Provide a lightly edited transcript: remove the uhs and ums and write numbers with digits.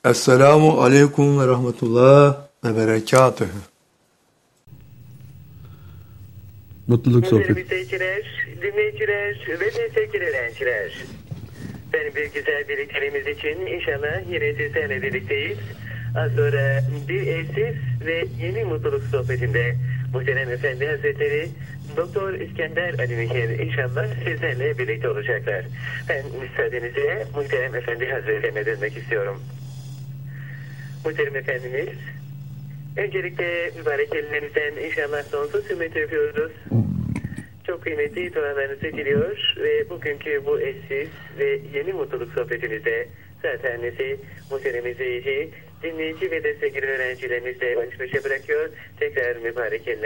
Esselamu aleyküm ve rahmetullah ve berekatühü. Mutluluk sohbeti. Müzeykiler, dinleyiciler ve destekli öğrenciler. Benim bir güzel birliklerimiz için inşallah yine sizlerle birlikteyiz. Az sonra bir eşsiz ve yeni mutluluk sohbetinde Muhterem Efendi Hazretleri Doktor İskender Ali Mihir inşallah sizlerle birlikte olacaklar. Ben müsaadenizle Muhterem Efendi Hazretlerine dönmek istiyorum. Muhterem Efendimiz, öncelikle mübarek ellerinizden inşallah sonsuz hürmet yapıyoruz. Çok kıymetli dualarınızı diliyor ve bugünkü bu eşsiz ve yeni mutluluk sohbetimizde zaten sizi muhterem izleyici, dinleyici ve destekli öğrencilerimizle baş başa bırakıyor. Tekrar mübarek